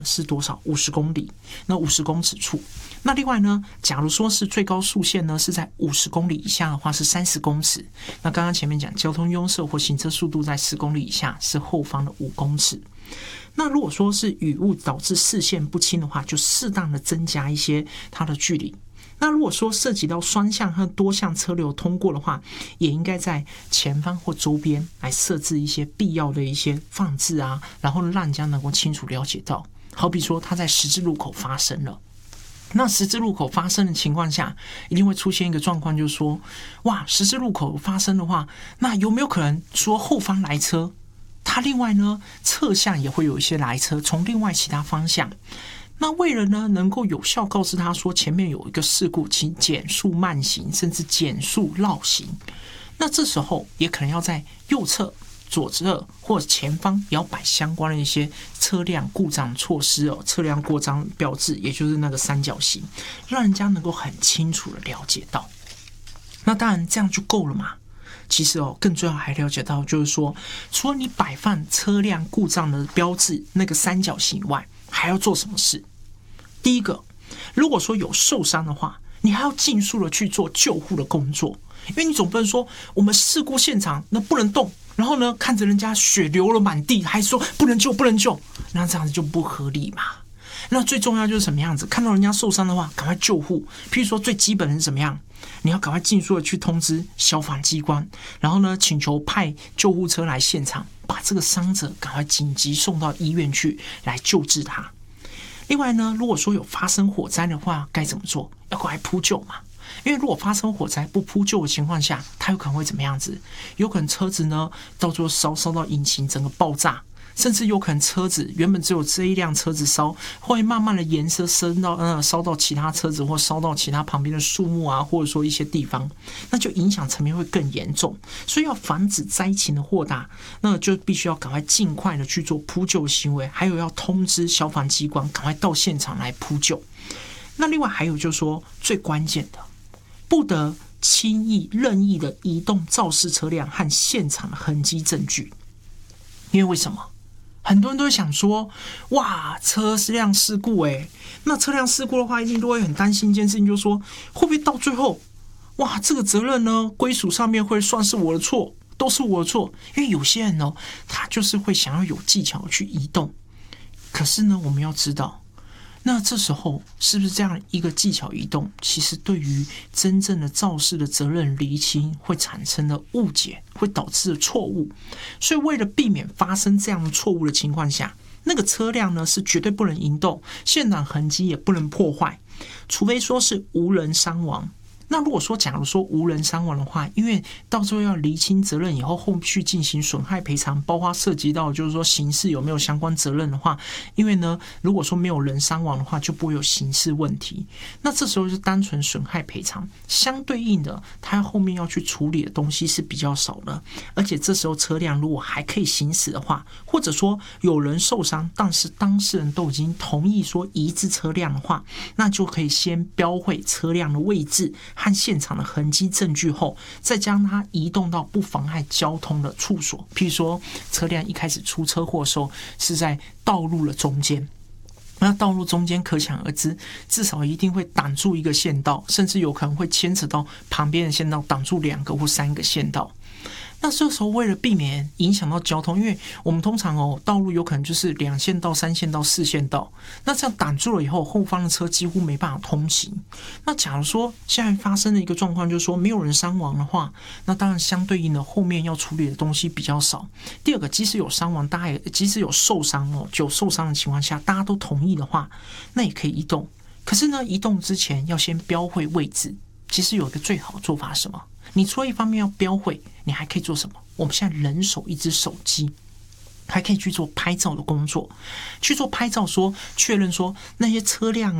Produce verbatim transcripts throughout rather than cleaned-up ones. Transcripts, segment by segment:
是多少？五十公里，那五十公尺处。那另外呢，假如说是最高速限呢是在五十公里以下的话是三十公尺。那刚刚前面讲交通拥塞或行车速度在十公里以下是后方的五公尺。那如果说是雨雾导致视线不清的话，就适当的增加一些它的距离。那如果说涉及到双向和多向车流通过的话，也应该在前方或周边来设置一些必要的一些放置啊，然后让人家能够清楚了解到。好比说它在十字路口发生了，那十字路口发生的情况下，一定会出现一个状况，就是说，哇，十字路口发生的话，那有没有可能说后方来车，它另外呢侧向也会有一些来车从另外其他方向。那为了呢能够有效告知他说前面有一个事故，请减速慢行，甚至减速绕行。那这时候也可能要在右侧、左侧或者前方也要摆相关的一些车辆故障措施哦，车辆过障标志，也就是那个三角形，让人家能够很清楚的了解到。那当然这样就够了嘛。其实哦，更重要还了解到，就是说，除了你摆放车辆故障的标志那个三角形外，还要做什么事？第一个，如果说有受伤的话，你还要尽速的去做救护的工作，因为你总不能说我们事故现场那不能动，然后呢看着人家血流了满地，还说不能救不能救，那这样子就不合理嘛。那最重要就是什么样子？看到人家受伤的话，赶快救护。譬如说最基本的是怎么样？你要赶快尽速的去通知消防机关，然后呢请求派救护车来现场，把这个伤者赶快紧急送到医院去来救治他。另外呢，如果说有发生火灾的话，该怎么做？要赶快扑救嘛。因为如果发生火灾不扑救的情况下，它有可能会怎么样子？有可能车子呢到最后烧烧到引擎整个爆炸，甚至有可能车子原本只有这一辆车子烧，会慢慢的延伸升到呃烧到其他车子，或烧到其他旁边的树木啊，或者说一些地方，那就影响层面会更严重。所以要防止灾情的扩大，那就必须要赶快尽快的去做扑救行为，还有要通知消防机关赶快到现场来扑救。那另外还有就是说最关键的，不得轻易任意的移动肇事车辆和现场的痕迹证据。因为为什么？很多人都会想说，哇，车辆事故哎，那车辆事故的话，一定都会很担心一件事情，就是说会不会到最后，哇，这个责任呢归属上面会算是我的错，都是我的错。因为有些人呢，他就是会想要有技巧去移动，可是呢，我们要知道，那这时候是不是这样一个技巧移动，其实对于真正的肇事的责任厘清会产生的误解，会导致的错误。所以为了避免发生这样的错误的情况下，那个车辆呢是绝对不能移动，现场痕迹也不能破坏，除非说是无人伤亡。那如果说假如说无人伤亡的话，因为到时候要厘清责任以后，后续进行损害赔偿，包括涉及到就是说刑事有没有相关责任的话，因为呢，如果说没有人伤亡的话，就不会有刑事问题。那这时候就单纯损害赔偿，相对应的，它后面要去处理的东西是比较少的。而且这时候车辆如果还可以行驶的话，或者说有人受伤，但是当事人都已经同意说移置车辆的话，那就可以先标绘车辆的位置和现场的痕迹证据后，再将它移动到不妨碍交通的处所。譬如说，车辆一开始出车祸的时候是在道路的中间，那道路中间可想而知，至少一定会挡住一个线道，甚至有可能会牵扯到旁边的线道，挡住两个或三个线道。那这时候为了避免影响到交通，因为我们通常哦道路有可能就是两线道、三线道、四线道，那这样挡住了以后，后方的车几乎没办法通行。那假如说现在发生的一个状况就是说没有人伤亡的话，那当然相对应的后面要处理的东西比较少。第二个，即使有伤亡，大家也即使有受伤哦，有受伤的情况下，大家都同意的话，那也可以移动。可是呢，移动之前要先标绘位置。其实有一个最好的做法是什么？你除了一方面要标绘，你还可以做什么？我们现在人手一只手机，还可以去做拍照的工作，去做拍照说确认说那些车辆啊，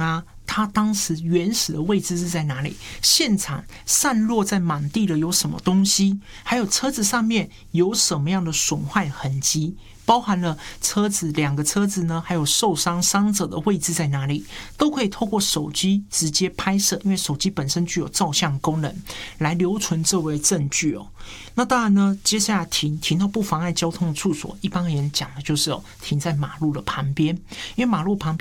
它当时原始的位置是在哪里，现场散落在满地的有什么东西，还有车子上面有什么样的损坏痕迹，包含了车子两个车子呢，还有受伤伤者的位置在哪里，都可以透过手机直接拍摄，因为手机本身具有照相功能，来留存这为证据哦。那当然呢，接下来停停到不妨碍交通的处所，一般而言讲的就是哦，停在马路的旁边，因为马路旁边